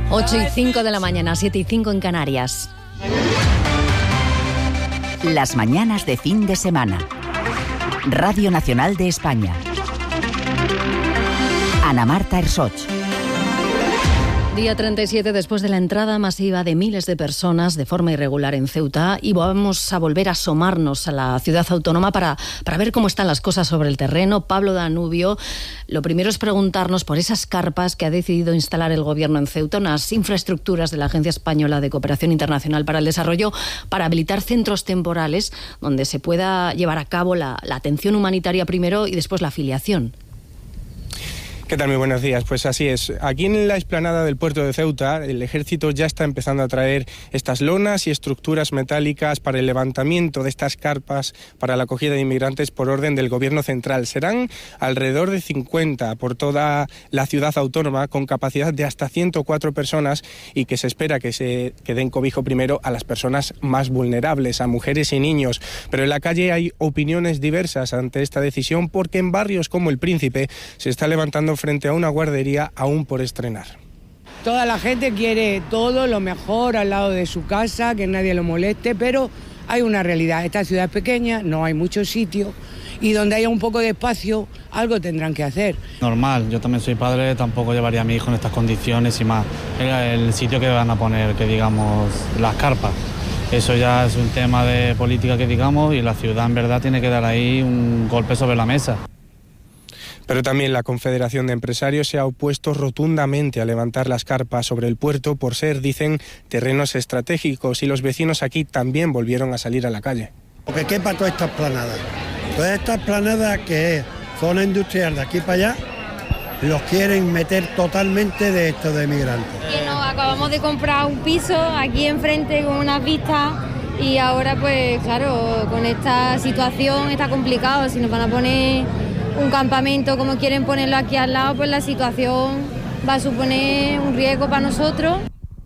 8:05 de la mañana, 7:05 en Canarias. Las mañanas de fin de semana. Radio Nacional de España. Ana Marta Ersoch. Día 37 después de la entrada masiva de miles de personas de forma irregular en Ceuta, y vamos a volver a asomarnos a la ciudad autónoma para ver cómo están las cosas sobre el terreno. Pablo Danubio, lo primero es preguntarnos por esas carpas que ha decidido instalar el gobierno en Ceuta, unas infraestructuras de la Agencia Española de Cooperación Internacional para el Desarrollo, para habilitar centros temporales donde se pueda llevar a cabo la atención humanitaria primero y después la afiliación. ¿Qué tal? Muy buenos días. Pues así es. Aquí en la explanada del puerto de Ceuta, el ejército ya está empezando a traer estas lonas y estructuras metálicas para el levantamiento de estas carpas para la acogida de inmigrantes por orden del gobierno central. Serán alrededor de 50 por toda la ciudad autónoma, con capacidad de hasta 104 personas, y que se espera que den cobijo primero a las personas más vulnerables, a mujeres y niños. Pero en la calle hay opiniones diversas ante esta decisión, porque en barrios como El Príncipe se está levantando frente a una guardería aún por estrenar. Toda la gente quiere todo lo mejor al lado de su casa, que nadie lo moleste, pero hay una realidad. Esta ciudad es pequeña, no hay muchos sitios, y donde haya un poco de espacio, algo tendrán que hacer. Normal, yo también soy padre, tampoco llevaría a mi hijo en estas condiciones y más. El sitio que van a poner, que digamos, las carpas. Eso ya es un tema de política, que digamos, y la ciudad en verdad tiene que dar ahí un golpe sobre la mesa. Pero también la Confederación de Empresarios se ha opuesto rotundamente a levantar las carpas sobre el puerto por ser, dicen, terrenos estratégicos, y los vecinos aquí también volvieron a salir a la calle. Porque quepa toda esta esplanada. Toda esta esplanada, que es zona industrial de aquí para allá, los quieren meter totalmente de esto de migrantes. Y nos acabamos de comprar un piso aquí enfrente con unas vistas, y ahora pues claro, con esta situación está complicado. Si nos van a poner un campamento como quieren ponerlo aquí al lado, pues la situación va a suponer un riesgo para nosotros.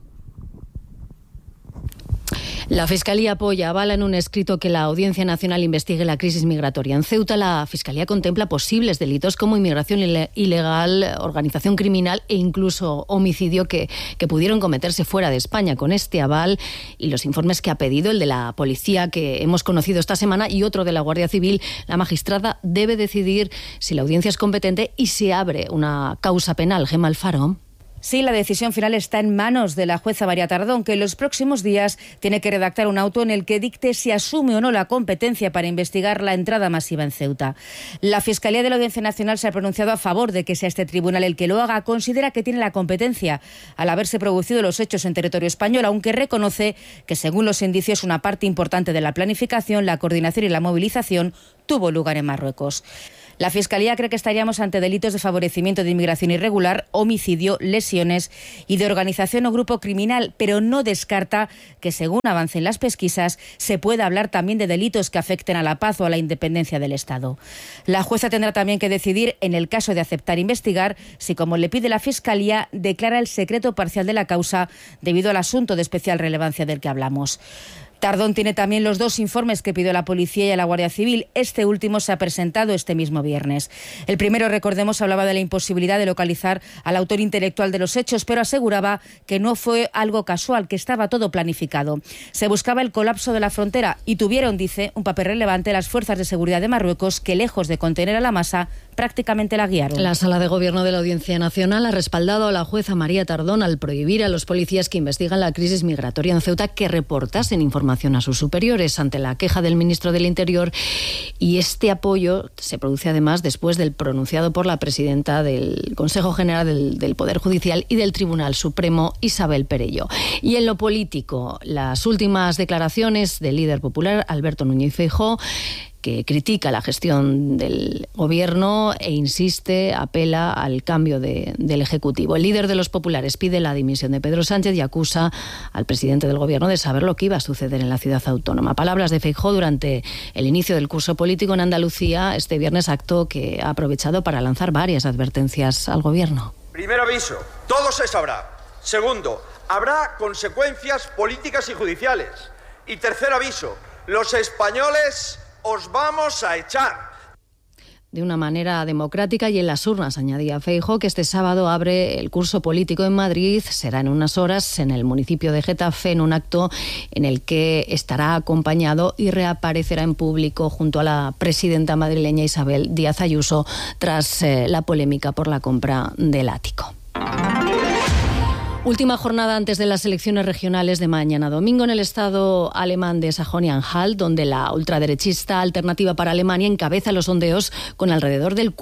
La Fiscalía avala en un escrito que la Audiencia Nacional investigue la crisis migratoria. En Ceuta, la Fiscalía contempla posibles delitos como inmigración ilegal, organización criminal e incluso homicidio que pudieron cometerse fuera de España. Con este aval y los informes que ha pedido, el de la policía que hemos conocido esta semana y otro de la Guardia Civil, la magistrada debe decidir si la audiencia es competente y se abre una causa penal. Gemma Alfaro. Sí, la decisión final está en manos de la jueza María Tardón, que en los próximos días tiene que redactar un auto en el que dicte si asume o no la competencia para investigar la entrada masiva en Ceuta. La Fiscalía de la Audiencia Nacional se ha pronunciado a favor de que sea este tribunal el que lo haga. Considera que tiene la competencia al haberse producido los hechos en territorio español, aunque reconoce que, según los indicios, una parte importante de la planificación, la coordinación y la movilización tuvo lugar en Marruecos. La Fiscalía cree que estaríamos ante delitos de favorecimiento de inmigración irregular, homicidio, lesiones y de organización o grupo criminal, pero no descarta que, según avancen las pesquisas, se pueda hablar también de delitos que afecten a la paz o a la independencia del Estado. La jueza tendrá también que decidir, en el caso de aceptar investigar, si, como le pide la Fiscalía, declara el secreto parcial de la causa debido al asunto de especial relevancia del que hablamos. Tardón tiene también los dos informes que pidió la Policía y a la Guardia Civil. Este último se ha presentado este mismo viernes. El primero, recordemos, hablaba de la imposibilidad de localizar al autor intelectual de los hechos, pero aseguraba que no fue algo casual, que estaba todo planificado. Se buscaba el colapso de la frontera y tuvieron, dice, un papel relevante las fuerzas de seguridad de Marruecos, que, lejos de contener a la masa, prácticamente la guiaron. La Sala de Gobierno de la Audiencia Nacional ha respaldado a la jueza María Tardón al prohibir a los policías que investigan la crisis migratoria en Ceuta que reportasen información a sus superiores ante la queja del ministro del Interior, y este apoyo se produce además después del pronunciado por la presidenta del Consejo General del Poder Judicial y del Tribunal Supremo, Isabel Perello. Y en lo político, las últimas declaraciones del líder popular, Alberto Núñez Feijóo, que critica la gestión del gobierno e insiste, apela al cambio del Ejecutivo. El líder de los populares pide la dimisión de Pedro Sánchez y acusa al presidente del gobierno de saber lo que iba a suceder en la ciudad autónoma. Palabras de Feijóo durante el inicio del curso político en Andalucía este viernes, acto que ha aprovechado para lanzar varias advertencias al gobierno. Primer aviso, todo se sabrá. Segundo, habrá consecuencias políticas y judiciales. Y tercer aviso, los españoles os vamos a echar. de una manera democrática y en las urnas, añadía Feijóo, que este sábado abre el curso político en Madrid. Será en unas horas en el municipio de Getafe, en un acto en el que estará acompañado y reaparecerá en público junto a la presidenta madrileña Isabel Díaz Ayuso tras la polémica por la compra del ático. Última jornada antes de las elecciones regionales de mañana domingo en el estado alemán de Sajonia-Anhalt, donde la ultraderechista Alternativa para Alemania encabeza los sondeos con alrededor del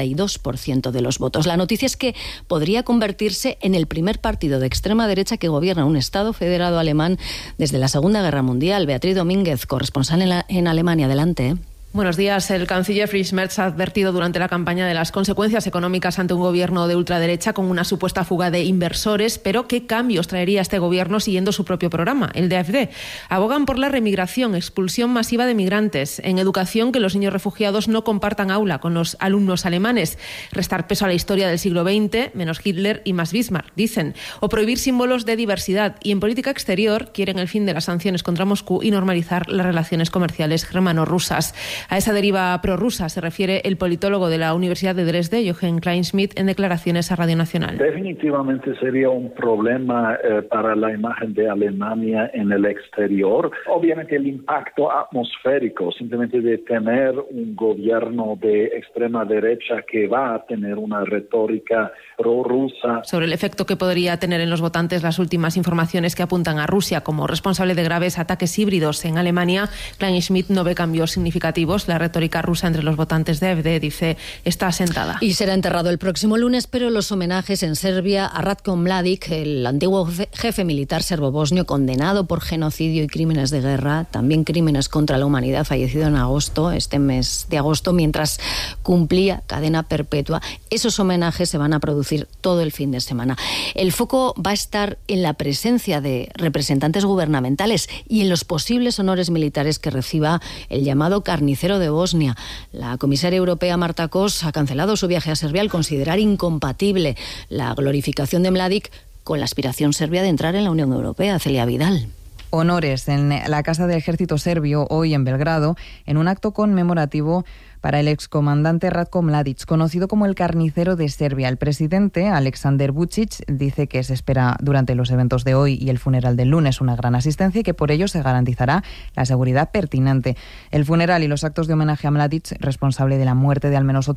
42% de los votos. La noticia es que podría convertirse en el primer partido de extrema derecha que gobierna un estado federado alemán desde la Segunda Guerra Mundial. Beatriz Domínguez, corresponsal en Alemania. Adelante. Buenos días. El canciller Friedrich Merz ha advertido durante la campaña de las consecuencias económicas ante un gobierno de ultraderecha con una supuesta fuga de inversores, pero ¿qué cambios traería este gobierno siguiendo su propio programa, el de AfD? Abogan por la remigración, expulsión masiva de migrantes, en educación que los niños refugiados no compartan aula con los alumnos alemanes, restar peso a la historia del siglo XX, menos Hitler y más Bismarck, dicen, o prohibir símbolos de diversidad. Y en política exterior quieren el fin de las sanciones contra Moscú y normalizar las relaciones comerciales germano-rusas. A esa deriva prorrusa se refiere el politólogo de la Universidad de Dresde, Jochen Kleinschmidt, en declaraciones a Radio Nacional. Definitivamente sería un problema para la imagen de Alemania en el exterior. Obviamente el impacto atmosférico, simplemente de tener un gobierno de extrema derecha que va a tener una retórica prorrusa. Sobre el efecto que podría tener en los votantes las últimas informaciones que apuntan a Rusia como responsable de graves ataques híbridos en Alemania, Kleinschmidt no ve cambios significativos. La retórica rusa entre los votantes de AfD, dice, está asentada. Y será enterrado el próximo lunes, pero los homenajes en Serbia a Ratko Mladic, el antiguo jefe militar serbo-bosnio condenado por genocidio y crímenes de guerra, también crímenes contra la humanidad, fallecido en agosto, este mes de agosto, mientras cumplía cadena perpetua. Esos homenajes se van a producir todo el fin de semana. El foco va a estar en la presencia de representantes gubernamentales y en los posibles honores militares que reciba el llamado carnicero de Bosnia. La comisaria europea Marta Kos ha cancelado su viaje a Serbia al considerar incompatible la glorificación de Mladic con la aspiración serbia de entrar en la Unión Europea. Celia Vidal. Honores en la Casa del Ejército Serbio hoy en Belgrado, en un acto conmemorativo para el excomandante Ratko Mladic, conocido como el carnicero de Serbia. El presidente, Aleksandar Vučić, dice que se espera durante los eventos de hoy y el funeral del lunes una gran asistencia y que por ello se garantizará la seguridad pertinente. El funeral y los actos de homenaje a Mladic, responsable de la muerte de al menos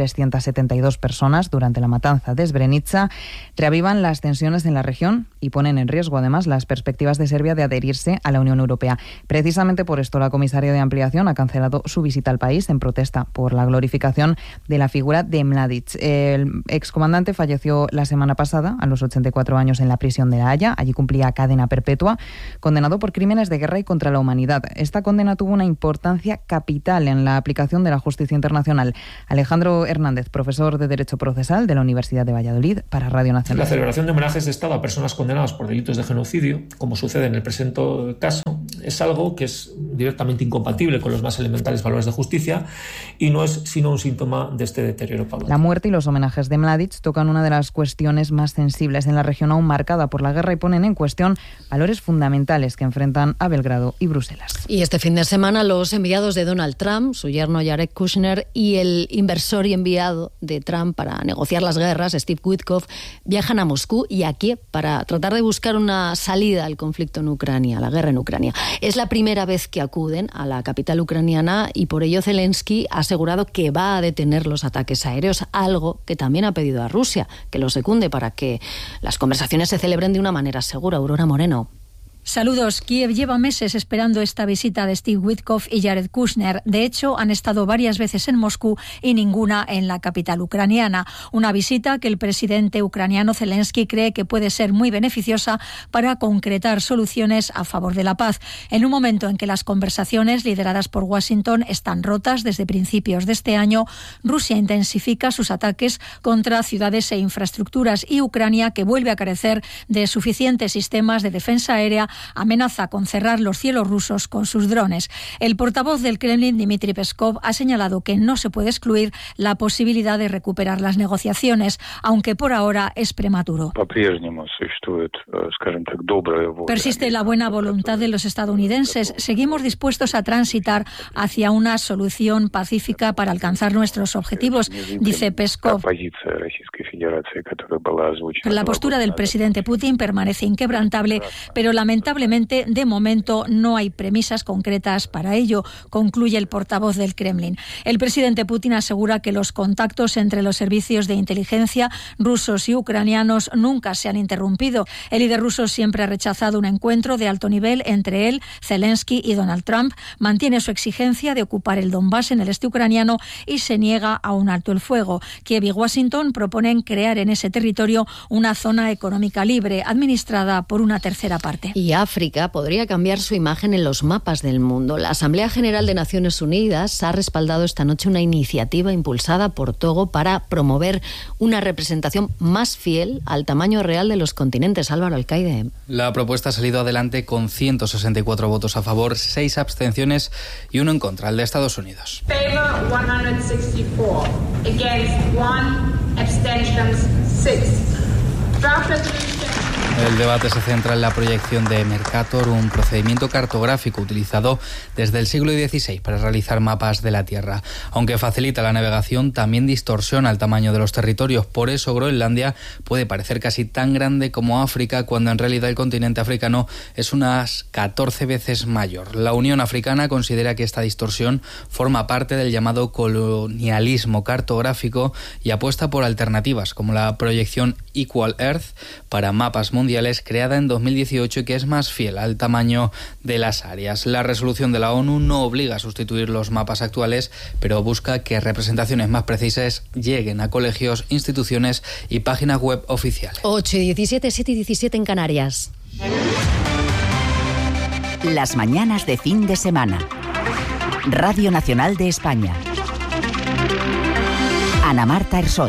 8.372 personas durante la matanza de Srebrenica, reavivan las tensiones en la región y ponen en riesgo además las perspectivas de Serbia de adherirse a la Unión Europea. Precisamente por esto la comisaria de ampliación ha cancelado su visita al país en protesta por la glorificación de la figura de Mladic. El excomandante falleció la semana pasada, a los 84 años, en la prisión de La Haya. Allí cumplía cadena perpetua, condenado por crímenes de guerra y contra la humanidad. Esta condena tuvo una importancia capital en la aplicación de la justicia internacional. Alejandro Hernández, profesor de Derecho Procesal de la Universidad de Valladolid, para Radio Nacional. La celebración de homenajes de Estado a personas condenadas por delitos de genocidio, como sucede en el presente caso, es algo que es directamente incompatible con los más elementales valores de justicia y no es sino un síntoma de este deterioro paulatino. La muerte y los homenajes de Mladic tocan una de las cuestiones más sensibles en la región aún marcada por la guerra y ponen en cuestión valores fundamentales que enfrentan a Belgrado y Bruselas. Y este fin de semana los enviados de Donald Trump, su yerno Jared Kushner, y el inversor y enviado de Trump para negociar las guerras, Steve Witkoff, viajan a Moscú y a Kiev para tratar de buscar una salida al conflicto en Ucrania, a la guerra en Ucrania. Es la primera vez que acuden a la capital ucraniana y por ello Zelensky ha asegurado que va a detener los ataques aéreos, algo que también ha pedido a Rusia, que lo secunde para que las conversaciones se celebren de una manera segura. Aurora Moreno. Saludos. Kiev lleva meses esperando esta visita de Steve Witkoff y Jared Kushner. De hecho, han estado varias veces en Moscú y ninguna en la capital ucraniana. Una visita que el presidente ucraniano Zelensky cree que puede ser muy beneficiosa para concretar soluciones a favor de la paz. En un momento en que las conversaciones lideradas por Washington están rotas desde principios de este año, Rusia intensifica sus ataques contra ciudades e infraestructuras y Ucrania, que vuelve a carecer de suficientes sistemas de defensa aérea amenaza con cerrar los cielos rusos con sus drones. El portavoz del Kremlin, Dmitry Peskov, ha señalado que no se puede excluir la posibilidad de recuperar las negociaciones, aunque por ahora es prematuro. Persiste la buena voluntad de los estadounidenses. Seguimos dispuestos a transitar hacia una solución pacífica para alcanzar nuestros objetivos, dice Peskov. La postura del presidente Putin permanece inquebrantable, pero lamentablemente de momento no hay premisas concretas para ello, concluye el portavoz del Kremlin. El presidente Putin asegura que los contactos entre los servicios de inteligencia rusos y ucranianos nunca se han interrumpido. El líder ruso siempre ha rechazado un encuentro de alto nivel entre él, Zelensky y Donald Trump. Mantiene su exigencia de ocupar el Donbass en el este ucraniano y se niega a un alto el fuego. Kiev y Washington proponen crear en ese territorio una zona económica libre, administrada por una tercera parte. Y África podría cambiar su imagen en los mapas del mundo. La Asamblea General de Naciones Unidas ha respaldado esta noche una iniciativa impulsada por Togo para promover una representación más fiel al tamaño real de los continentes. Álvaro Alcaide. La propuesta ha salido adelante con 164 votos a favor, 6 abstenciones y 1 en contra, el de Estados Unidos. Favor 164, against 1, abstentions 6. Draft resolution. El debate se centra en la proyección de Mercator, un procedimiento cartográfico utilizado desde el siglo XVI para realizar mapas de la Tierra. Aunque facilita la navegación, también distorsiona el tamaño de los territorios. Por eso Groenlandia puede parecer casi tan grande como África, cuando en realidad el continente africano es unas 14 veces mayor. La Unión Africana considera que esta distorsión forma parte del llamado colonialismo cartográfico y apuesta por alternativas como la proyección Equal Earth para mapas mundiales, creada en 2018 y que es más fiel al tamaño de las áreas. La resolución de la ONU no obliga a sustituir los mapas actuales, pero busca que representaciones más precisas lleguen a colegios, instituciones y páginas web oficiales. 8:17, 7:17 en Canarias. Las mañanas de fin de semana. Radio Nacional de España. Ana Marta Ersoch.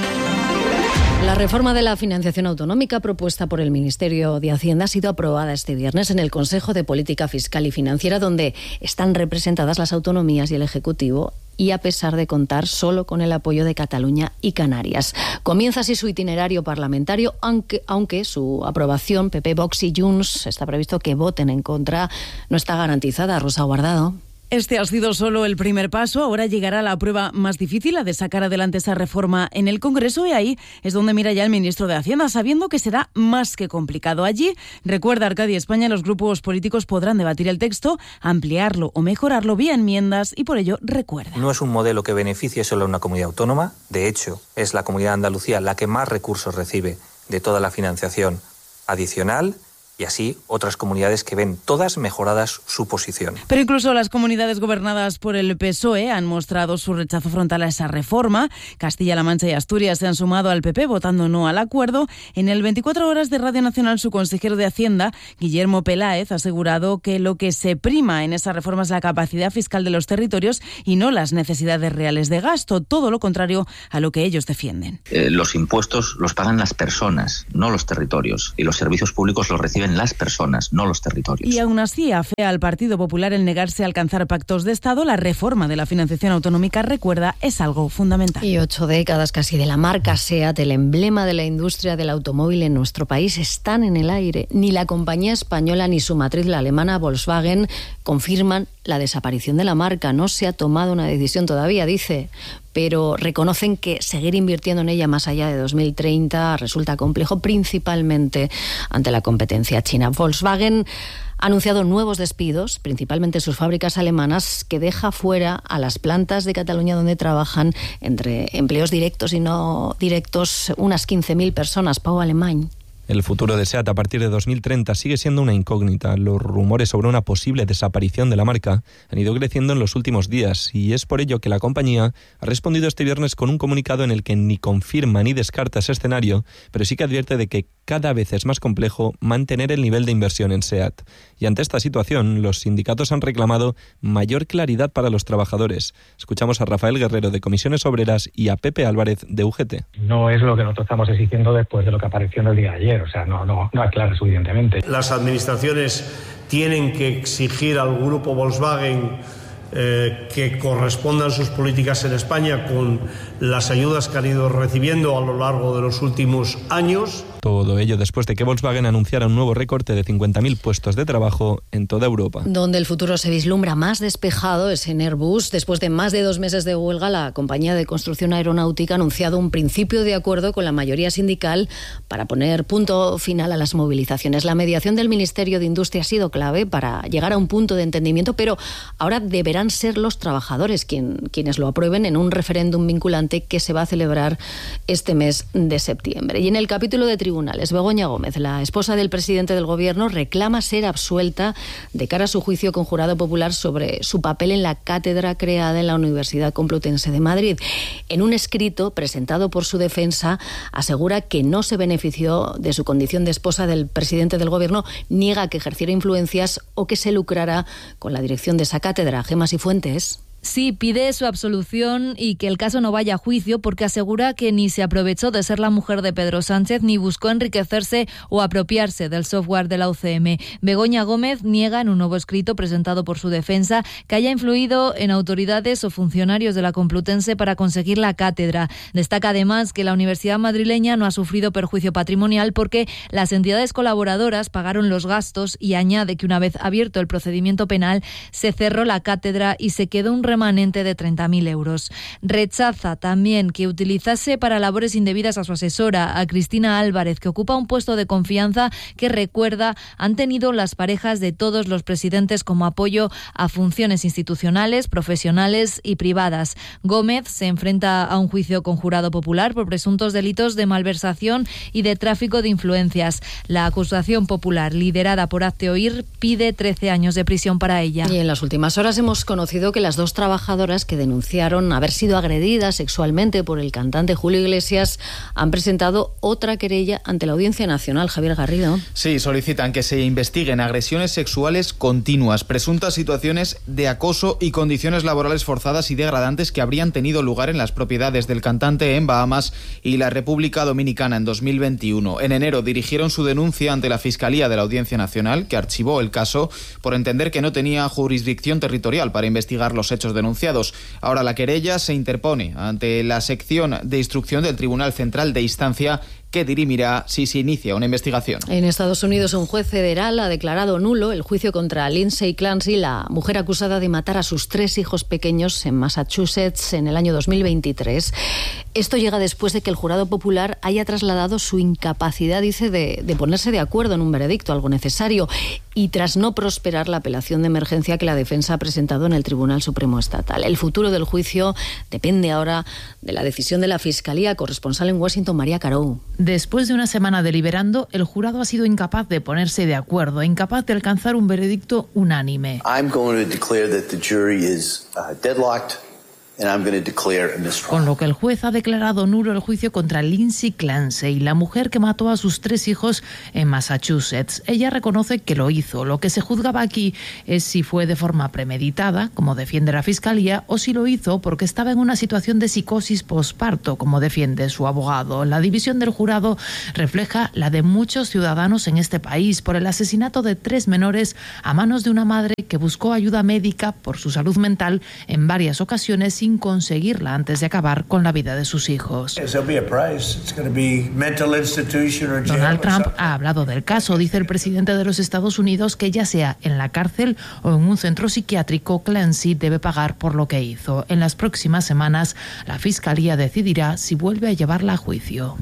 La reforma de la financiación autonómica propuesta por el Ministerio de Hacienda ha sido aprobada este viernes en el Consejo de Política Fiscal y Financiera, donde están representadas las autonomías y el Ejecutivo, y a pesar de contar solo con el apoyo de Cataluña y Canarias. Comienza así su itinerario parlamentario, aunque su aprobación, PP, Vox y Junts, está previsto que voten en contra, no está garantizada. Rosa Guardado. Este ha sido solo el primer paso. Ahora llegará la prueba más difícil, la de sacar adelante esa reforma en el Congreso, y ahí es donde mira ya el ministro de Hacienda, sabiendo que será más que complicado. Allí, recuerda Arcadia España, los grupos políticos podrán debatir el texto, ampliarlo o mejorarlo vía enmiendas, y por ello recuerda. No es un modelo que beneficie solo a una comunidad autónoma. De hecho, es la Comunidad de Andalucía la que más recursos recibe de toda la financiación adicional, y así otras comunidades que ven todas mejoradas su posición. Pero incluso las comunidades gobernadas por el PSOE han mostrado su rechazo frontal a esa reforma. Castilla-La Mancha y Asturias se han sumado al PP votando no al acuerdo. En el 24 horas de Radio Nacional, su consejero de Hacienda, Guillermo Peláez, ha asegurado que lo que se prima en esa reforma es la capacidad fiscal de los territorios y no las necesidades reales de gasto, todo lo contrario a lo que ellos defienden. Los impuestos los pagan las personas, no los territorios, y los servicios públicos los reciben las personas, no los territorios. Y aún así afea al Partido Popular el negarse a alcanzar pactos de Estado. La reforma de la financiación autonómica, recuerda, es algo fundamental. Y 8 décadas casi de la marca SEAT, el emblema de la industria del automóvil en nuestro país, están en el aire. Ni la compañía española ni su matriz, la alemana Volkswagen, confirman la desaparición de la marca. No se ha tomado una decisión todavía, dice, pero reconocen que seguir invirtiendo en ella más allá de 2030 resulta complejo, principalmente ante la competencia china. Volkswagen ha anunciado nuevos despidos, principalmente en sus fábricas alemanas, que deja fuera a las plantas de Cataluña donde trabajan, entre empleos directos y no directos, unas 15.000 personas. Pau Alemany. El futuro de SEAT a partir de 2030 sigue siendo una incógnita. Los rumores sobre una posible desaparición de la marca han ido creciendo en los últimos días, y es por ello que la compañía ha respondido este viernes con un comunicado en el que ni confirma ni descarta ese escenario, pero sí que advierte de que cada vez es más complejo mantener el nivel de inversión en SEAT. Y ante esta situación, los sindicatos han reclamado mayor claridad para los trabajadores. Escuchamos a Rafael Guerrero, de Comisiones Obreras, y a Pepe Álvarez, de UGT. No es lo que nosotros estamos exigiendo después de lo que apareció en el día de ayer. ayer, o sea, no aclara suficientemente. Las administraciones tienen que exigir al grupo Volkswagen que correspondan sus políticas en España con las ayudas que han ido recibiendo a lo largo de los últimos años. Todo ello después de que Volkswagen anunciara un nuevo recorte de 50.000 puestos de trabajo en toda Europa. Donde el futuro se vislumbra más despejado es en Airbus. Después de más de 2 meses de huelga, la compañía de construcción aeronáutica ha anunciado un principio de acuerdo con la mayoría sindical para poner punto final a las movilizaciones. La mediación del Ministerio de Industria ha sido clave para llegar a un punto de entendimiento, pero ahora deberán ser los trabajadores quienes lo aprueben en un referéndum vinculante que se va a celebrar este mes de septiembre. Y en el capítulo de tribunales, Begoña Gómez, la esposa del presidente del Gobierno, reclama ser absuelta de cara a su juicio con jurado popular sobre su papel en la cátedra creada en la Universidad Complutense de Madrid. En un escrito presentado por su defensa, asegura que no se benefició de su condición de esposa del presidente del Gobierno, niega que ejerciera influencias o que se lucrara con la dirección de esa cátedra. Gemas y Fuentes. Sí, pide su absolución y que el caso no vaya a juicio porque asegura que ni se aprovechó de ser la mujer de Pedro Sánchez ni buscó enriquecerse o apropiarse del software de la UCM. Begoña Gómez niega en un nuevo escrito presentado por su defensa que haya influido en autoridades o funcionarios de la Complutense para conseguir la cátedra. Destaca además que la Universidad madrileña no ha sufrido perjuicio patrimonial porque las entidades colaboradoras pagaron los gastos y añade que una vez abierto el procedimiento penal se cerró la cátedra y se quedó un remanente de 30.000 euros. Rechaza también que utilizase para labores indebidas a su asesora, a Cristina Álvarez, que ocupa un puesto de confianza que, recuerda, han tenido las parejas de todos los presidentes como apoyo a funciones institucionales, profesionales y privadas. Gómez se enfrenta a un juicio con jurado popular por presuntos delitos de malversación y de tráfico de influencias. La acusación popular, liderada por Hazte Oír, pide 13 años de prisión para ella. Y en las últimas horas hemos conocido que las dos trabajadoras que denunciaron haber sido agredidas sexualmente por el cantante Julio Iglesias han presentado otra querella ante la Audiencia Nacional. Javier Garrido. Sí, solicitan que se investiguen agresiones sexuales continuas, presuntas situaciones de acoso y condiciones laborales forzadas y degradantes que habrían tenido lugar en las propiedades del cantante en Bahamas y la República Dominicana en 2021. En enero dirigieron su denuncia ante la Fiscalía de la Audiencia Nacional, que archivó el caso por entender que no tenía jurisdicción territorial para investigar los hechos denunciados. Ahora la querella se interpone ante la sección de instrucción del Tribunal Central de Instancia, que dirimirá si se inicia una investigación. En Estados Unidos, un juez federal ha declarado nulo el juicio contra Lindsay Clancy, la mujer acusada de matar a sus 3 hijos pequeños en Massachusetts en el año 2023. Esto llega después de que el jurado popular haya trasladado su incapacidad, dice, de ponerse de acuerdo en un veredicto, algo necesario, y tras no prosperar la apelación de emergencia que la defensa ha presentado en el Tribunal Supremo Estatal. El futuro del juicio depende ahora de la decisión de la Fiscalía. Corresponsal en Washington, María Carou. Después de una semana deliberando, el jurado ha sido incapaz de ponerse de acuerdo, incapaz de alcanzar un veredicto unánime. I'm going to declare that the jury is deadlocked. Con lo que el juez ha declarado nulo el juicio contra Lindsay Clancy, la mujer que mató a sus 3 hijos en Massachusetts. Ella reconoce que lo hizo. Lo que se juzgaba aquí es si fue de forma premeditada, como defiende la Fiscalía, o si lo hizo porque estaba en una situación de psicosis posparto, como defiende su abogado. La división del jurado refleja la de muchos ciudadanos en este país por el asesinato de 3 menores a manos de una madre que buscó ayuda médica por su salud mental en varias ocasiones sin conseguirla antes de acabar con la vida de sus hijos. Donald Trump ha hablado del caso. Dice el presidente de los Estados Unidos que ya sea en la cárcel o en un centro psiquiátrico, Clancy debe pagar por lo que hizo. En las próximas semanas, la Fiscalía decidirá si vuelve a llevarla a juicio.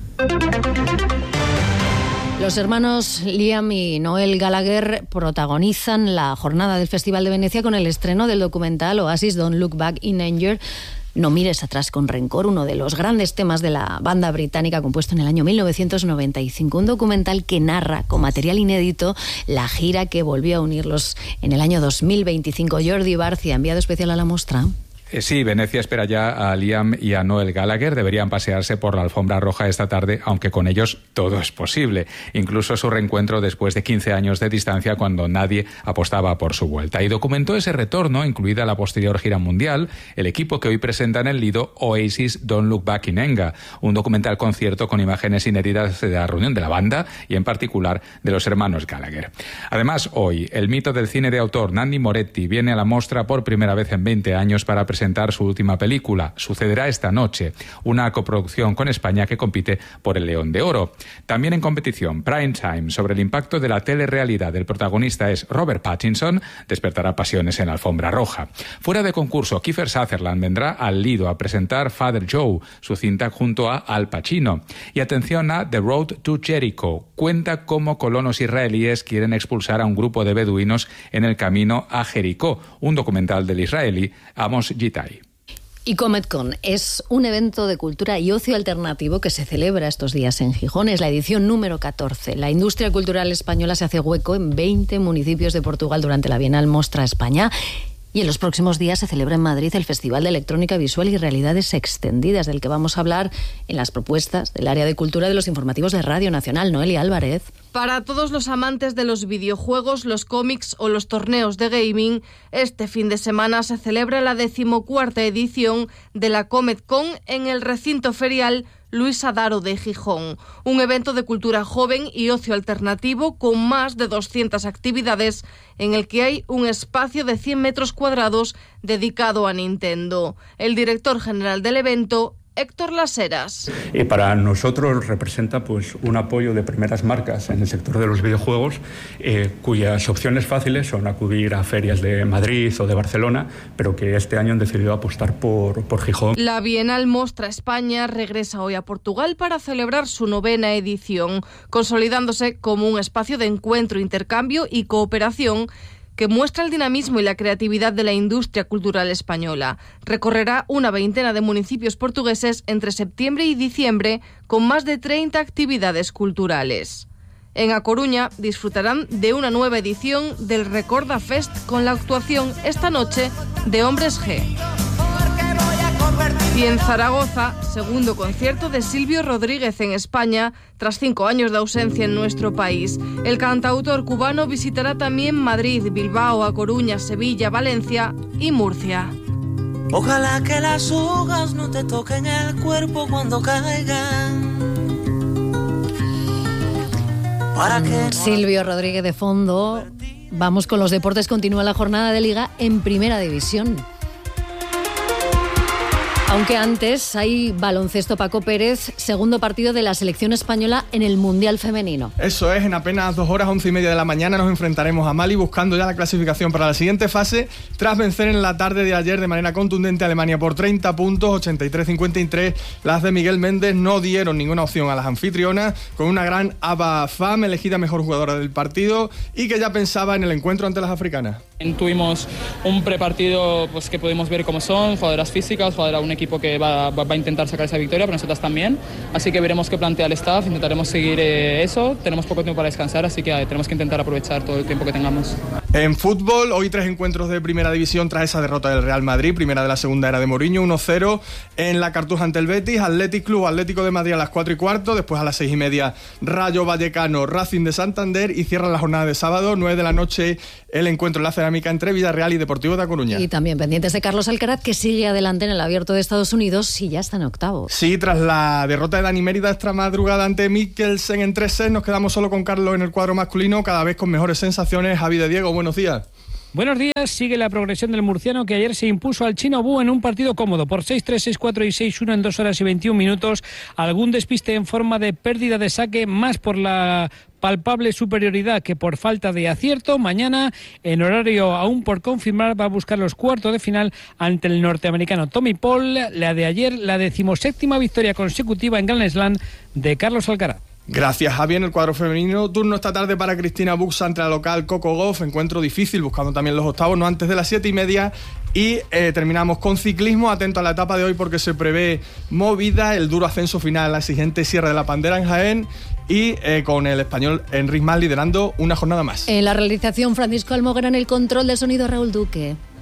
Los hermanos Liam y Noel Gallagher protagonizan la jornada del Festival de Venecia con el estreno del documental Oasis Don't Look Back in Anger. No mires atrás con rencor, uno de los grandes temas de la banda británica compuesto en el año 1995. Un documental que narra con material inédito la gira que volvió a unirlos en el año 2025. Jordi Barcia, enviado especial a la muestra. Sí, Venecia espera ya a Liam y a Noel Gallagher. Deberían pasearse por la alfombra roja esta tarde, aunque con ellos todo es posible. Incluso su reencuentro después de 15 años de distancia, cuando nadie apostaba por su vuelta. Y documentó ese retorno, incluida la posterior gira mundial, el equipo que hoy presenta en el Lido Oasis Don't Look Back in Anger, un documental concierto con imágenes inéditas de la reunión de la banda y en particular de los hermanos Gallagher. Además, hoy, el mito del cine de autor Nanni Moretti viene a la mostra por primera vez en 20 años para presentar su última película. Sucederá esta noche, una coproducción con España que compite por el León de Oro. También en competición, Prime Time, sobre el impacto de la telerrealidad del protagonista es Robert Pattinson, despertará pasiones en la alfombra roja. Fuera de concurso, Kiefer Sutherland vendrá al Lido a presentar Father Joe, su cinta junto a Al Pacino. Y atención a The Road to Jericho, cuenta cómo colonos israelíes quieren expulsar a un grupo de beduinos en el camino a Jericó, un documental del israelí Amos Gitai. Y CometCon es un evento de cultura y ocio alternativo que se celebra estos días en Gijón. Es la edición número 14. La industria cultural española se hace hueco en 20 municipios de Portugal durante la Bienal Mostra España. Y en los próximos días se celebra en Madrid el Festival de Electrónica Visual y Realidades Extendidas, del que vamos a hablar en las propuestas del área de cultura de los informativos de Radio Nacional. Noelia Álvarez. Para todos los amantes de los videojuegos, los cómics o los torneos de gaming, este fin de semana se celebra la 14ª edición de la CometCon en el recinto ferial Luis Adaro de Gijón, un evento de cultura joven y ocio alternativo con más de 200 actividades en el que hay un espacio de 100 metros cuadrados dedicado a Nintendo. El director general del evento, Héctor Las Heras. Para nosotros representa pues un apoyo de primeras marcas en el sector de los videojuegos, cuyas opciones fáciles son acudir a ferias de Madrid o de Barcelona, pero que este año han decidido apostar por Gijón. La Bienal Mostra España regresa hoy a Portugal para celebrar su 9ª edición, consolidándose como un espacio de encuentro, intercambio y cooperación que muestra el dinamismo y la creatividad de la industria cultural española. Recorrerá una veintena de municipios portugueses entre septiembre y diciembre con más de 30 actividades culturales. En A Coruña disfrutarán de una nueva edición del Recorda Fest con la actuación esta noche de Hombres G. Y en Zaragoza, segundo concierto de Silvio Rodríguez en España, tras 5 años de ausencia en nuestro país. El cantautor cubano visitará también Madrid, Bilbao, A Coruña, Sevilla, Valencia y Murcia. Ojalá que las hojas no te toquen el cuerpo cuando caigan. Silvio Rodríguez de fondo. Vamos con los deportes. Continúa la jornada de Liga en Primera División. Aunque antes hay baloncesto. Paco Pérez, segundo partido de la selección española en el Mundial Femenino. Eso es, en apenas 2 horas, 11:30 de la mañana, nos enfrentaremos a Mali buscando ya la clasificación para la siguiente fase, tras vencer en la tarde de ayer de manera contundente a Alemania por 30 puntos, 83-53. Las de Miguel Méndez no dieron ninguna opción a las anfitrionas, con una gran Aba Fam elegida mejor jugadora del partido y que ya pensaba en el encuentro ante las africanas. Tuvimos un prepartido pues, que podemos ver cómo son, jugadoras físicas, un equipo que va a intentar sacar esa victoria, pero nosotras también. Así que veremos qué plantea el staff, intentaremos seguir eso. Tenemos poco tiempo para descansar, así que tenemos que intentar aprovechar todo el tiempo que tengamos. En fútbol, hoy 3 encuentros de Primera División tras esa derrota del Real Madrid, primera de la segunda era de Mourinho, 1-0 en la Cartuja ante el Betis, Athletic Club, Atlético de Madrid a las 4:15, después a las 6:30 Rayo Vallecano, Racing de Santander y cierran la jornada de sábado, 9 de la noche, el encuentro en la cerámica entre Villarreal y Deportivo de A Coruña. Y también pendientes de Carlos Alcaraz, que sigue adelante en el Abierto de Estados Unidos y ya está en octavos. Sí, tras la derrota de Dani Mérida esta madrugada ante Mikkelsen en 3 sets, nos quedamos solo con Carlos en el cuadro masculino, cada vez con mejores sensaciones. Javi de Diego, buenos días. Buenos días, sigue la progresión del murciano que ayer se impuso al chino Bu en un partido cómodo por 6-3, 6-4 y 6-1 en 2 horas y 21 minutos. Algún despiste en forma de pérdida de saque, más por la palpable superioridad que por falta de acierto. Mañana, en horario aún por confirmar, va a buscar los cuartos de final ante el norteamericano Tommy Paul. La de ayer, la 17ª victoria consecutiva en Grand Slam de Carlos Alcaraz. Gracias, Javi. En el cuadro femenino, turno esta tarde para Cristina Buxa ante la local Coco Gauff, encuentro difícil, buscando también los octavos, no antes de las 7:30. Y terminamos con ciclismo, atento a la etapa de hoy porque se prevé movida, el duro ascenso final, la exigente Sierra de la Pandera en Jaén y con el español Enric Mas liderando una jornada más. En la realización, Francisco Almoguera, en el control del sonido, Raúl Duque.